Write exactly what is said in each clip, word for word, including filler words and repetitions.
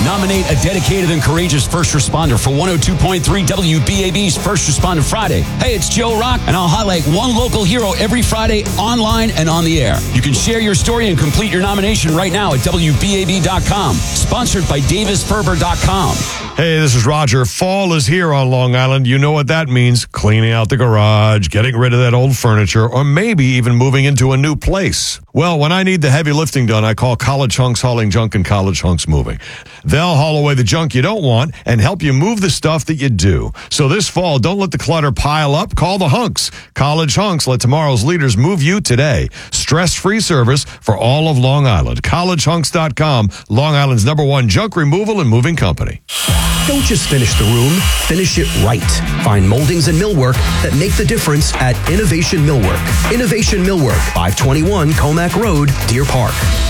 Nominate a dedicated and courageous first responder for one oh two point three W B A B's First Responder Friday. Hey, it's Joe Rock, and I'll highlight one local hero every Friday online and on the air. You can share your story and complete your nomination right now at W B A B dot com. Sponsored by Davis Ferber dot com. Hey, this is Roger. Fall is here on Long Island. You know what that means. Cleaning out the garage, getting rid of that old furniture, or maybe even moving into a new place. Well, when I need the heavy lifting done, I call College Hunks Hauling Junk and College Hunks Moving. They'll haul away the junk you don't want and help you move the stuff that you do. So this fall, don't let the clutter pile up. Call the Hunks. College Hunks, let tomorrow's leaders move you today. Stress-free service for all of Long Island. college hunks dot com, Long Island's number one junk removal and moving company. Don't just finish the room, finish it right. Find moldings and millwork that make the difference at Innovation Millwork. Innovation Millwork, five twenty-one Comac Road, Deer Park.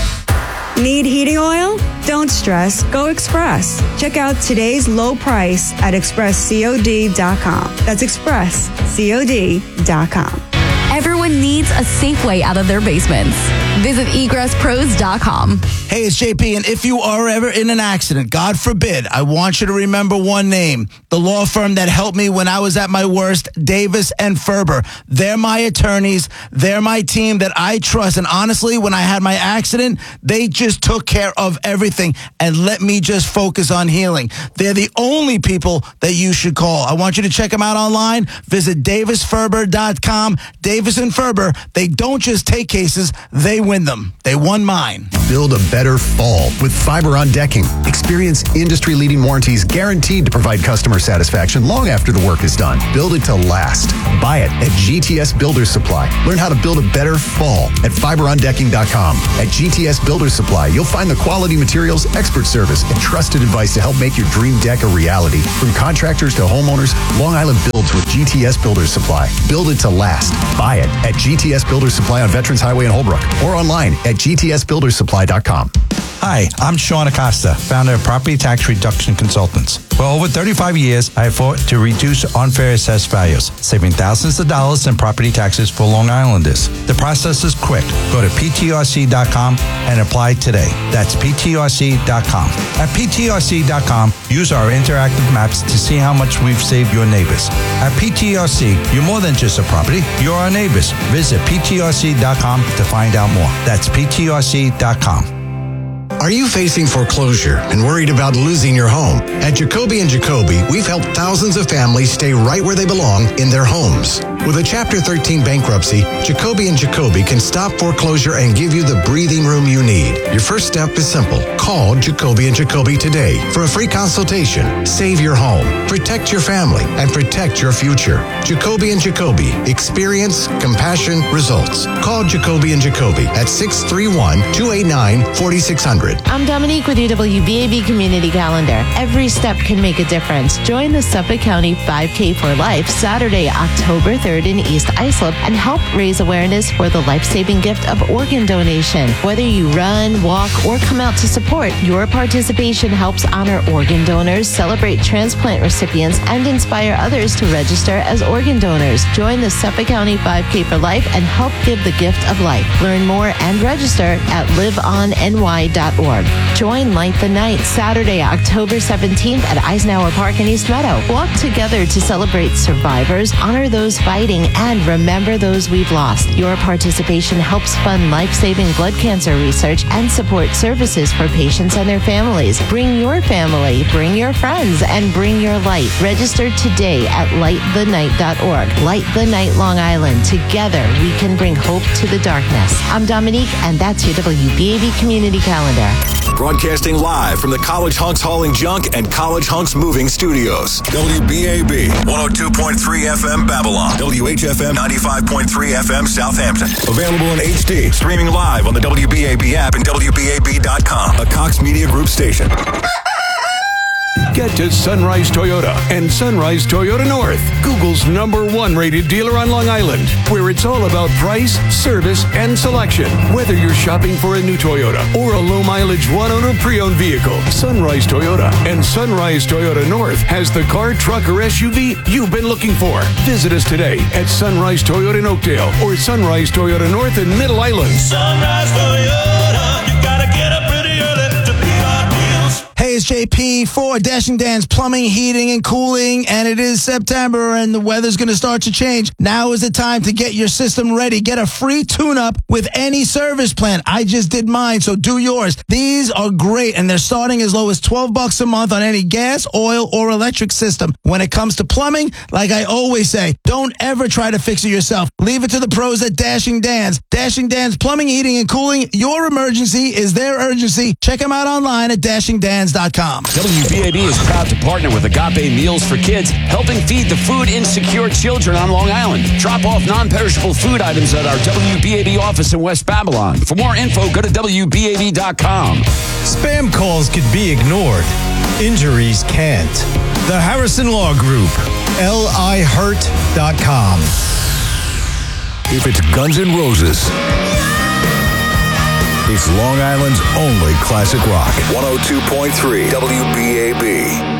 Need heating oil? Don't stress. Go Express. Check out today's low price at express cod dot com. That's express cod dot com. Everyone needs a safe way out of their basements. Visit egress pros dot com. Hey, it's J P, and if you are ever in an accident, God forbid, I want you to remember one name. The law firm that helped me when I was at my worst, Davis and Ferber. They're my attorneys. They're my team that I trust. And honestly, when I had my accident, they just took care of everything and let me just focus on healing. They're the only people that you should call. I want you to check them out online. Visit davis ferber dot com. Davis and Ferber, they don't just take cases, they win them. They won mine. Build a better fall with Fiberon Decking. Experience industry-leading warranties guaranteed to provide customer satisfaction long after the work is done. Build it to last. Buy it at G T S Builders Supply. Learn how to build a better fall at fiberon decking dot com. At G T S Builders Supply, you'll find the quality materials, expert service, and trusted advice to help make your dream deck a reality. From contractors to homeowners, Long Island builds with G T S Builders Supply. Build it to last. Buy it at G T S Builders Supply on Veterans Highway in Holbrook or online at G T S builders supply dot com. Hi, I'm Sean Acosta, founder of Property Tax Reduction Consultants. For over thirty-five years, I have fought to reduce unfair assessed values, saving thousands of dollars in property taxes for Long Islanders. The process is quick. Go to P T R C dot com and apply today. That's P T R C dot com. At P T R C dot com, use our interactive maps to see how much we've saved your neighbors. At P T R C, you're more than just a property, you're our neighbors. Visit P T R C dot com to find out more. That's P T R C dot com. Are you facing foreclosure and worried about losing your home? At Jacoby and Jacoby, we've helped thousands of families stay right where they belong in their homes. With a Chapter thirteen bankruptcy, Jacoby and Jacoby can stop foreclosure and give you the breathing room you need. Your first step is simple. Call Jacoby and Jacoby today for a free consultation. Save your home, protect your family, and protect your future. Jacoby and Jacoby. Experience, compassion, results. Call Jacoby and Jacoby at six three one, two eight nine, four six zero zero. I'm Dominique with your W B A B Community Calendar. Every step can make a difference. Join the Suffolk County five K for Life Saturday, October third in East Islip and help raise awareness for the life-saving gift of organ donation. Whether you run, walk, or come out to support, your participation helps honor organ donors, celebrate transplant recipients, and inspire others to register as organ donors. Join the Suffolk County five K for Life and help give the gift of life. Learn more and register at live on N Y dot org. Join Light the Night Saturday, October seventeenth at Eisenhower Park in East Meadow. Walk together to celebrate survivors, honor those fighting, and remember those we've lost. Your participation helps fund life-saving blood cancer research and support services for patients and their families. Bring your family, bring your friends, and bring your light. Register today at light the night dot org. Light the Night Long Island. Together, we can bring hope to the darkness. I'm Dominique, and that's your W B A B Community Calendar. Broadcasting live from the College Hunks Hauling Junk and College Hunks Moving Studios. W B A B one oh two point three F M Babylon. W H F M ninety-five point three F M Southampton. Available in H D. Streaming live on the W B A B app and W B A B dot com. A Cox Media Group station. Get to Sunrise Toyota and Sunrise Toyota North, Google's number one rated dealer on Long Island, where it's all about price, service, and selection. Whether you're shopping for a new Toyota or a low-mileage one-owner pre-owned vehicle, Sunrise Toyota and Sunrise Toyota North has the car, truck, or S U V you've been looking for. Visit us today at Sunrise Toyota in Oakdale or Sunrise Toyota North in Middle Island. Sunrise Toyota, you gotta get up pretty early to beat our deals. Hey, it's J P for Dashing Dan's Plumbing, Heating, and Cooling, and it is September, and the weather's going to start to change. Now is the time to get your system ready. Get a free tune-up with any service plan. I just did mine, so do yours. These are great, and they're starting as low as twelve bucks a month on any gas, oil, or electric system. When it comes to plumbing, like I always say, don't ever try to fix it yourself. Leave it to the pros at Dashing Dan's. Dashing Dan's Plumbing, Heating, and Cooling. Your emergency is their urgency. Check them out online at dashing dans dot com. W B A B is proud to partner with Agape Meals for Kids, helping feed the food insecure children on Long Island. Drop off non-perishable food items at our W B A B office in West Babylon. For more info, go to W B A B dot com. Spam calls could be ignored. Injuries can't. The Harrison Law Group, L I hurt dot com. If it's Guns N' Roses, it's Long Island's only classic rock. one oh two point three W B A B.